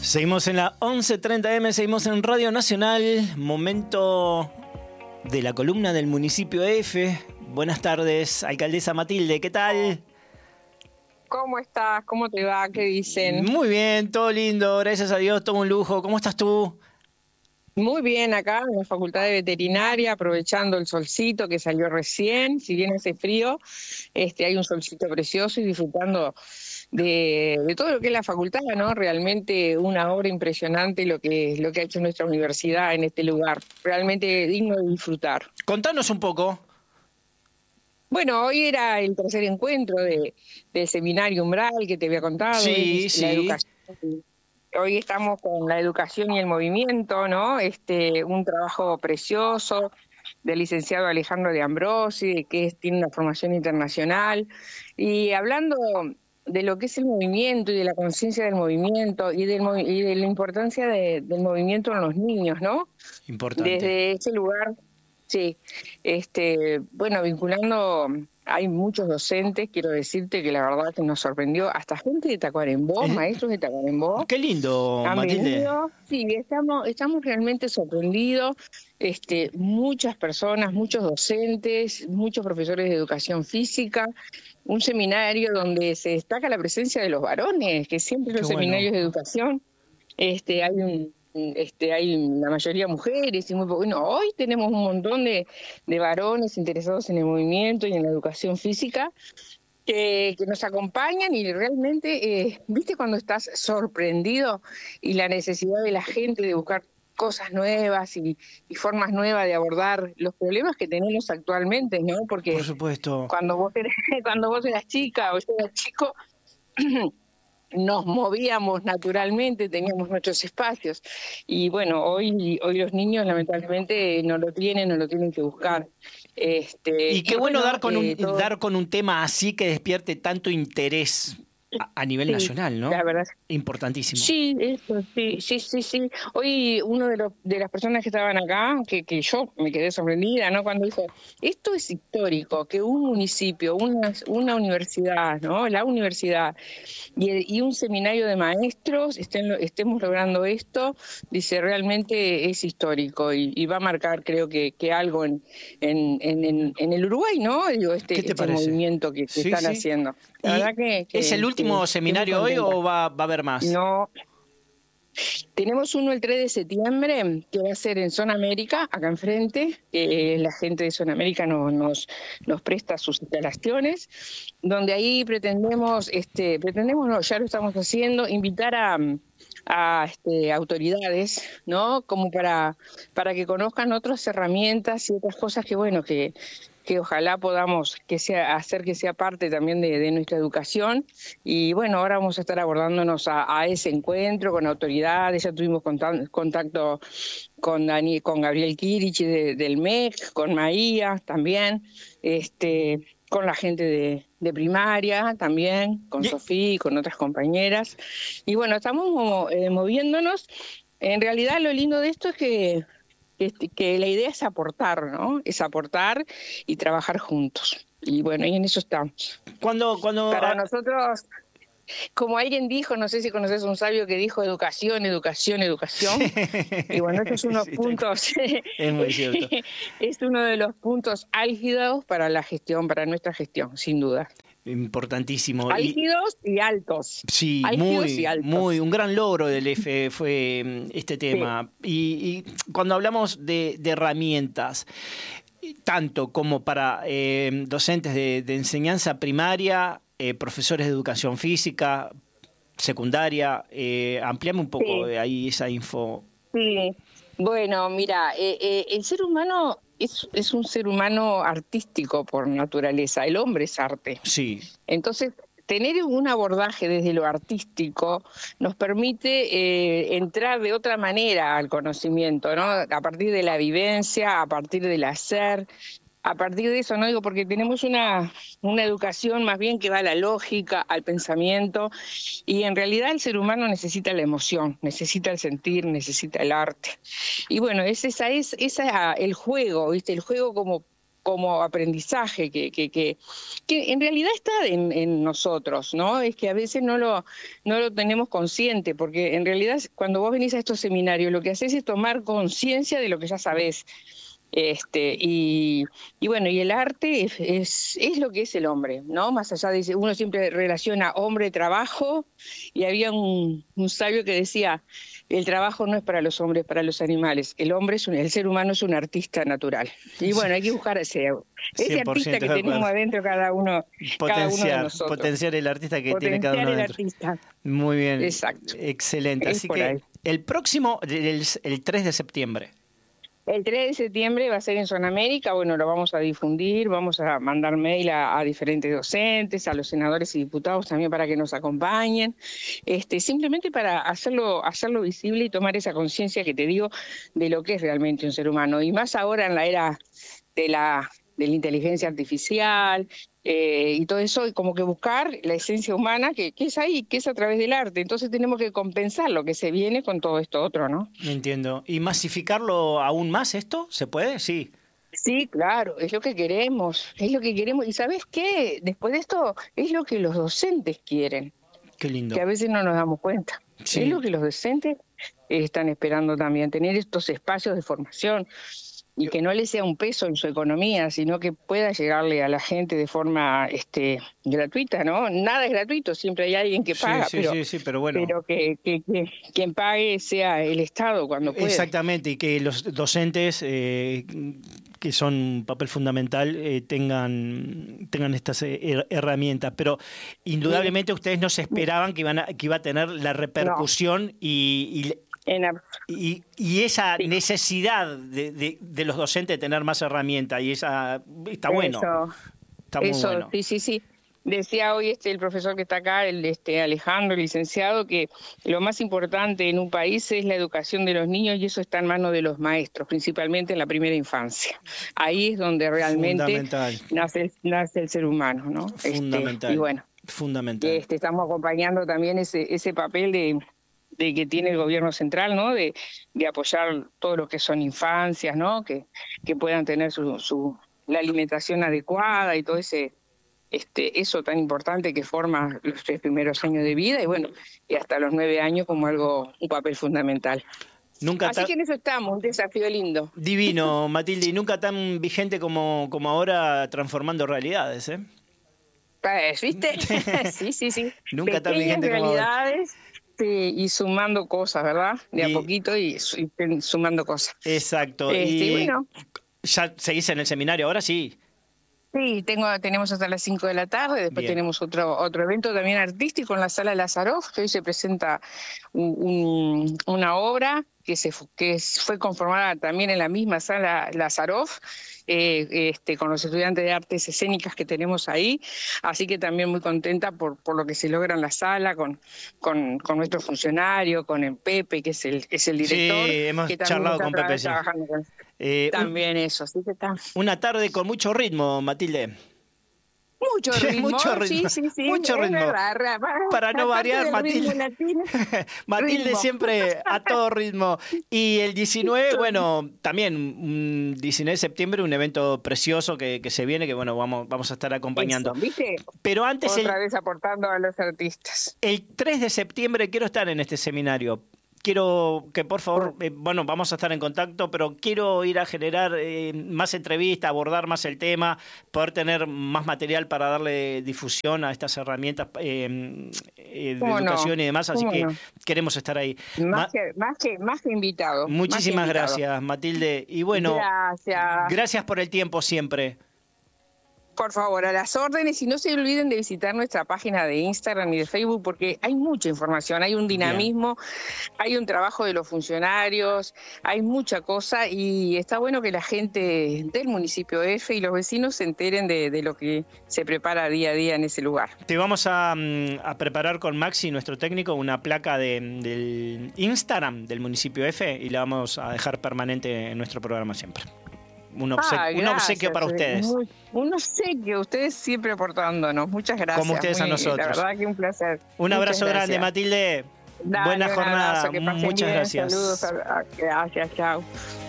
Seguimos en la 11:30 AM, seguimos en Radio Nacional, momento de la columna del Municipio F. Buenas tardes, alcaldesa Matilde, ¿qué tal? ¿Cómo estás? ¿Cómo te va? ¿Qué dicen? Muy bien, todo lindo, gracias a Dios, todo un lujo. ¿Cómo estás tú? Muy bien, acá en la Facultad de Veterinaria, aprovechando el solcito que salió recién, si bien hace frío, hay un solcito precioso y disfrutando de todo lo que es la facultad, ¿no? Realmente una obra impresionante lo que ha hecho nuestra universidad en este lugar, realmente digno de disfrutar. Contanos un poco. Bueno, hoy era el tercer encuentro del seminario Umbral que te había contado, Sí, la sí. educación. Hoy estamos con la educación y el movimiento, ¿no? Un trabajo precioso del licenciado Alejandro de Ambrosi, que tiene una formación internacional, y hablando de lo que es el movimiento y de la conciencia del movimiento y de la importancia del movimiento en los niños, ¿no? Importante. Desde ese lugar, sí, bueno, vinculando, hay muchos docentes, quiero decirte que la verdad que nos sorprendió, hasta gente de Tacuarembó, maestros de Tacuarembó. Qué lindo, Han Matilde. venido, sí, estamos realmente sorprendidos, muchas personas, muchos docentes, muchos profesores de educación física, un seminario donde se destaca la presencia de los varones, que siempre en los seminarios de educación hay la mayoría mujeres y bueno, hoy tenemos un montón de varones interesados en el movimiento y en la educación física que nos acompañan y realmente, viste cuando estás sorprendido y la necesidad de la gente de buscar cosas nuevas y formas nuevas de abordar los problemas que tenemos actualmente, ¿no? Porque por supuesto, cuando vos eras chica o yo era chico, nos movíamos naturalmente, teníamos nuestros espacios y bueno, hoy los niños lamentablemente no lo tienen que buscar. Y qué bueno, dar con un tema así que despierte tanto interés a nivel nacional, ¿no? La verdad. Importantísimo. Sí, eso, sí. Hoy uno de las personas que estaban acá, que yo me quedé sorprendida, ¿no? Cuando dijo, esto es histórico, que un municipio, una universidad, ¿no? La universidad y un seminario de maestros estemos logrando esto, dice, realmente es histórico y va a marcar, creo que algo en el Uruguay, ¿no? Digo, este movimiento que están haciendo. La verdad que ¿Es el último seminario hoy o va a haber más? No. Tenemos uno el 3 de septiembre, que va a ser en Zona América, acá enfrente. La gente de Zona América nos presta sus instalaciones, donde ahí pretendemos no, ya lo estamos haciendo, invitar a autoridades, ¿no? Como para que conozcan otras herramientas y otras cosas que, bueno, que ojalá podamos hacer que sea parte también de nuestra educación. Y bueno, ahora vamos a estar abordándonos a ese encuentro con autoridades. Ya tuvimos contacto con Gabriel Kirich del MEC, con Maía también, con la gente de primaria también, con Sofía y con otras compañeras. Y bueno, estamos moviéndonos. En realidad lo lindo de esto es que la idea es aportar, ¿no? Es aportar y trabajar juntos. Y bueno, y en eso estamos. Cuando para nosotros, como alguien dijo, no sé si conoces un sabio que dijo educación. Y bueno, estos son unos puntos. Es muy cierto. Es uno de los puntos álgidos para la gestión, para nuestra gestión, sin duda. Importantísimo. Álgidos y altos. Sí, muy, un gran logro del EFE fue este tema. Sí. Y cuando hablamos de herramientas, tanto como para docentes de enseñanza primaria, profesores de educación física, secundaria, ampliame un poco ahí esa info. Sí, bueno, mira, el ser humano es un ser humano artístico por naturaleza, el hombre es arte. Sí. Entonces, tener un abordaje desde lo artístico nos permite entrar de otra manera al conocimiento, ¿no? A partir de la vivencia, a partir del hacer, a partir de eso, no digo, porque tenemos una educación más bien que va a la lógica, al pensamiento, y en realidad el ser humano necesita la emoción, necesita el sentir, necesita el arte. Y bueno, es el juego, ¿viste? El juego como como aprendizaje, que en realidad está en nosotros, ¿no? Es que a veces no lo tenemos consciente, porque en realidad cuando vos venís a estos seminarios lo que haces es tomar conciencia de lo que ya sabés. Y bueno, y el arte es lo que es el hombre, ¿no? Más allá de, uno siempre relaciona hombre-trabajo, y había un sabio que decía, el trabajo no es para los hombres, para los animales. El ser humano es un artista natural. Y bueno, hay que buscar ese artista que tenemos adentro cada uno de nosotros. Potenciar el artista que tiene cada uno adentro. Muy bien. Exacto. Excelente. Así que el próximo, el 3 de septiembre. El 3 de septiembre va a ser en Zona América. Bueno, lo vamos a difundir, vamos a mandar mail a diferentes docentes, a los senadores y diputados también para que nos acompañen, simplemente para hacerlo visible y tomar esa conciencia que te digo de lo que es realmente un ser humano. Y más ahora en la era de la inteligencia artificial y todo eso, y como que buscar la esencia humana que es ahí, que es a través del arte. Entonces tenemos que compensar lo que se viene con todo esto otro, ¿no? Entiendo. ¿Y masificarlo aún más esto? ¿Se puede? Sí. Sí, claro, es lo que queremos, Y ¿sabes qué? Después de esto, es lo que los docentes quieren. Qué lindo. Que a veces no nos damos cuenta. Sí. Es lo que los docentes están esperando también, tener estos espacios de formación. Y que no le sea un peso en su economía, sino que pueda llegarle a la gente de forma gratuita, ¿no? Nada es gratuito, siempre hay alguien que paga, pero bueno. Pero que quien pague sea el Estado cuando pueda. Exactamente, y que los docentes, que son un papel fundamental, tengan estas herramientas. Pero indudablemente ustedes no se esperaban que iba a tener la repercusión y esa necesidad de los docentes de tener más herramientas, y esa está bueno. Está muy bueno. Sí. Decía hoy el profesor que está acá, Alejandro, el licenciado, que lo más importante en un país es la educación de los niños, y eso está en manos de los maestros, principalmente en la primera infancia. Ahí es donde realmente nace el ser humano, ¿no? Fundamental. Y bueno, fundamental. Estamos acompañando también ese papel de que tiene el gobierno central, ¿no? De apoyar todo lo que son infancias, ¿no? Que puedan tener la alimentación adecuada y todo eso tan importante que forma los 3 primeros años de vida, y bueno, y hasta los 9 años como un papel fundamental. Así que en eso estamos, un desafío lindo. Divino, Matilde, y nunca tan vigente como ahora, transformando realidades, ¿eh? Pues, ¿viste? Sí. Nunca tan vigente como ahora. Sí, y sumando cosas, ¿verdad? De a poquito y sumando cosas. Exacto. Y bueno, ¿ya seguís en el seminario ahora? Sí. Sí, tenemos hasta las 5 de la tarde, después tenemos otro evento también artístico en la Sala Lazaroff, que hoy se presenta una obra que fue conformada también en la misma Sala Lazaroff, con los estudiantes de artes escénicas que tenemos ahí, así que también muy contenta por lo que se logra en la sala, con nuestro funcionario, con el Pepe, que es el director. Sí, hemos charlado con Pepe. Sí. También eso, así que está. Una tarde con mucho ritmo, Matilde. Mucho ritmo. Sí. Mucho ritmo. Verdad. Para no variar, Matilde. Matilde siempre a todo ritmo. Y el 19, bueno, también 19 de septiembre, un evento precioso que se viene, que bueno, vamos a estar acompañando. Eso, ¿viste? Pero antes otra vez aportando a los artistas. El 3 de septiembre quiero estar en este seminario. Quiero que, por favor, vamos a estar en contacto, pero quiero ir a generar más entrevistas, abordar más el tema, poder tener más material para darle difusión a estas herramientas de educación y demás, así que queremos estar ahí. Más que invitado. Muchísimas gracias, Matilde. Y bueno, gracias por el tiempo siempre. Por favor, a las órdenes, y no se olviden de visitar nuestra página de Instagram y de Facebook, porque hay mucha información, hay un dinamismo, hay un trabajo de los funcionarios, hay mucha cosa, y está bueno que la gente del municipio F y los vecinos se enteren de lo que se prepara día a día en ese lugar. Te vamos a preparar con Maxi, nuestro técnico, una placa del Instagram del municipio F, y la vamos a dejar permanente en nuestro programa siempre. Un obsequio para ustedes. Un obsequio, ustedes siempre aportándonos. Muchas gracias. Como ustedes a nosotros. La verdad que un placer. Un abrazo grande, Matilde. Buena jornada. Muchas gracias. Saludos. Gracias, chao.